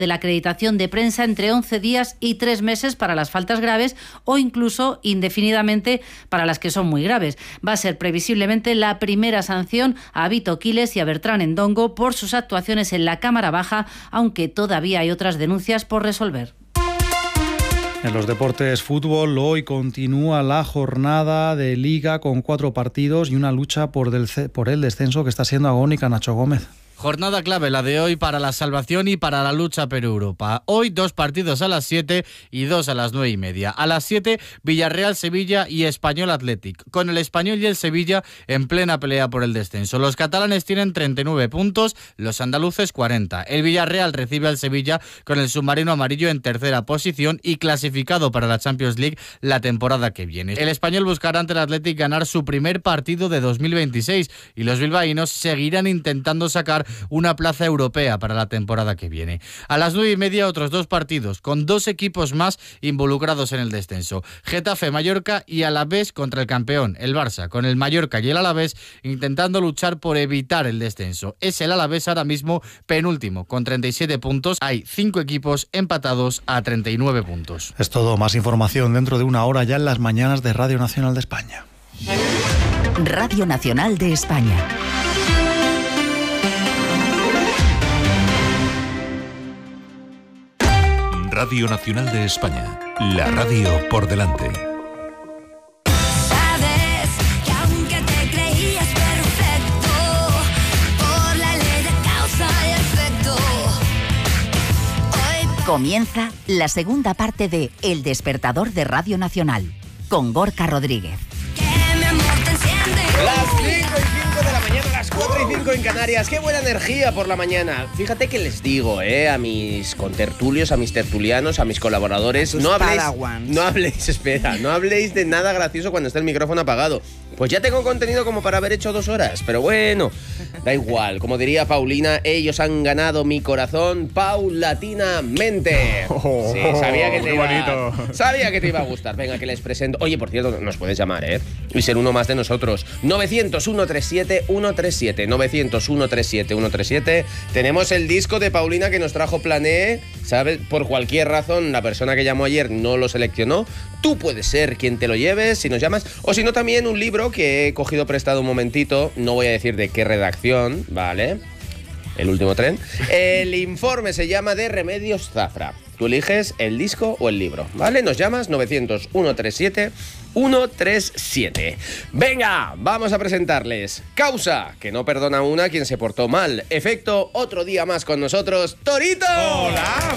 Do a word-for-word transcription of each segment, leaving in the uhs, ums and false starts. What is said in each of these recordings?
de la acreditación de prensa entre once días y tres meses para las faltas graves o incluso indefinidamente para las que son muy graves. Va a ser previsiblemente la primera sanción a Vito Quiles y a Bertrán Endongo por sus actuaciones en la Cámara Baja, aunque todavía hay otras denuncias por resolver. En los deportes, fútbol, hoy continúa la jornada de Liga con cuatro partidos y una lucha por, del, por el descenso que está siendo agónica. Nacho Gómez. Jornada clave la de hoy para la salvación y para la lucha por Europa. Hoy dos partidos a las siete y dos a las nueve y media. A las siete, Villarreal-Sevilla y Español-Athletic, con el Español y el Sevilla en plena pelea por el descenso. Los catalanes tienen treinta y nueve puntos, los andaluces cuarenta. El Villarreal recibe al Sevilla con el submarino amarillo en tercera posición y clasificado para la Champions League la temporada que viene. El Español buscará ante el Athletic ganar su primer partido de dos mil veintiséis y los bilbaínos seguirán intentando sacar una plaza europea para la temporada que viene. A las nueve y media otros dos partidos con dos equipos más involucrados en el descenso. Getafe-Mallorca y Alavés contra el campeón, el Barça, con el Mallorca y el Alavés intentando luchar por evitar el descenso. Es el Alavés ahora mismo penúltimo con treinta y siete puntos. Hay cinco equipos empatados a treinta y nueve puntos. Es todo. Más información dentro de una hora ya en las mañanas de Radio Nacional de España. Radio Nacional de España. Radio Nacional de España, la radio por delante. Sabes que aunque te creías perfecto, por la ley de causa y efecto, hoy comienza la segunda parte de El Despertador de Radio Nacional, con Gorka Rodríguez. que mi amor te enciende. Las cinco y cinco de la mañana, las cuatro y cinco en Canarias. ¡Qué buena energía por la mañana! Fíjate que les digo, eh, a mis contertulios, a mis tertulianos, a mis colaboradores, no habléis, no habléis, espera, no habléis de nada gracioso cuando está el micrófono apagado. Pues ya tengo contenido como para haber hecho dos horas, pero bueno, da igual. Como diría Paulina, ellos han ganado mi corazón paulatinamente. Oh, sí, sabía que te qué iba, bonito. sabía que te iba a gustar. Venga, que les presento. Oye, por cierto, nos puedes llamar, ¿eh? Y ser uno más de nosotros. novecientos, ciento treinta y siete, ciento treinta y siete. novecientos, ciento treinta y siete, ciento treinta y siete. Tenemos el disco de Paulina que nos trajo Plané. ¿Sabes? Por cualquier razón, la persona que llamó ayer no lo seleccionó. Tú puedes ser quien te lo lleves si nos llamas. O si no, también un libro que he cogido prestado un momentito. No voy a decir de qué redacción, ¿vale? El último tren. El informe se llama de Remedios Zafra. Tú eliges el disco o el libro, ¿vale? Nos llamas novecientos, ciento treinta y siete, ciento treinta y siete. Venga, vamos a presentarles Causa, que no perdona una quien se portó mal. Efecto, otro día más con nosotros, Torito. Hola,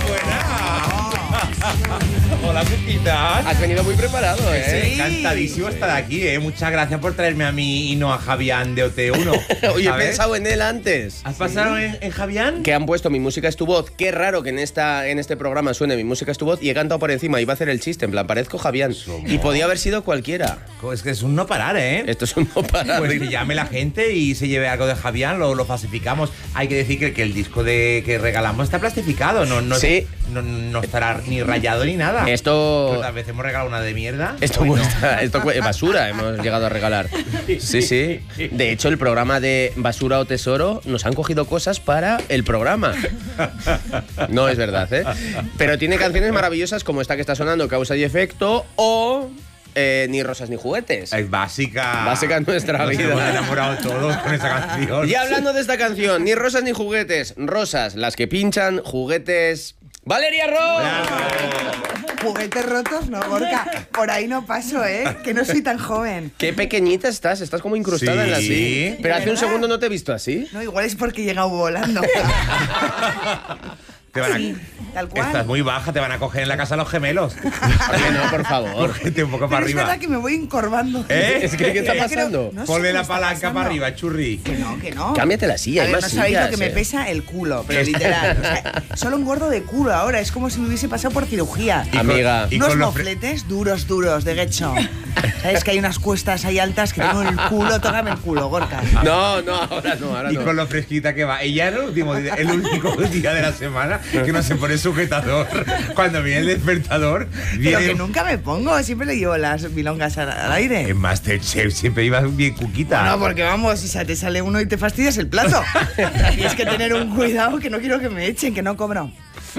buenas. Hola, Cuquitas. Has venido muy preparado, ¿eh? Sí. Encantadísimo estar aquí, ¿eh? Muchas gracias por traerme a mí y no a Javián de O T uno. Oye, he ¿sabes? pensado en él antes. ¿Has pasado en, en Javián? Que han puesto Mi música es tu voz. Qué raro que en esta en este programa suene Mi música es tu voz y he cantado por encima. Iba a hacer el chiste, en plan, parezco Javián. Somos. Y podía haber sido cualquiera. Es que es un no parar, ¿eh? Esto es un no parar. Pues que llame la gente y se lleve algo de Javián, lo, lo falsificamos. Hay que decir que, que el disco de que regalamos está plastificado, no, no, Sí. no, no estará ni rayado ni nada. Esto... Otra vez hemos regalado una de mierda. Esto Hoy no. cuesta, esto cu- basura hemos llegado a regalar. Sí, sí. De hecho, el programa de Basura o Tesoro nos han cogido cosas para el programa. No es verdad, ¿eh? Pero tiene canciones maravillosas como esta que está sonando, Causa y Efecto, o eh, Ni rosas ni juguetes. Es básica. Básica en nuestra Nos vida. hemos enamorado todos con esa canción. Y hablando de esta canción, Ni rosas ni juguetes, rosas las que pinchan, juguetes... ¡Valeria Ross! Juguetes rotos, no, Gorka. Por ahí no paso, ¿eh? Que no soy tan joven. Qué pequeñita estás, estás como incrustada Sí. en la sí. Pero hace un ¿Verdad? segundo no te he visto así. No, igual es porque he llegado volando. Te van a- Sí, tal cual. Estás muy baja, te van a coger en la casa los gemelos. Oye, no, por favor. Cógete un poco Pero para es arriba. verdad que me voy encorvando. ¿Eh? Es que, ¿qué está Yo creo- pasando? no sé Ponle qué la está palanca pasando. para arriba, churri. Que no, que no. Cámbiate la silla, A hay ver, más no sabéis sillas, lo que me eh. pesa el culo, pero literal. O sea, solo engordo de culo ahora. Es como si me hubiese pasado por cirugía. Y con- Amiga. y Unos con los fre- mofletes duros, duros, de gecho. ¿Sabes que hay unas cuestas ahí altas que tengo el culo? Tócame el culo, Gorka. No, no, ahora no, ahora Y no. con lo fresquita que va. Ella es el último día, el único día de la semana que no se pone sujetador. Cuando viene el despertador, Pero viene. que nunca me pongo, siempre le llevo las milongas al, al aire. En Masterchef siempre iba bien cuquita. No, porque vamos, si se te sale uno y te fastidias el plato. Tienes que tener un cuidado que no quiero que me echen, que no cobro.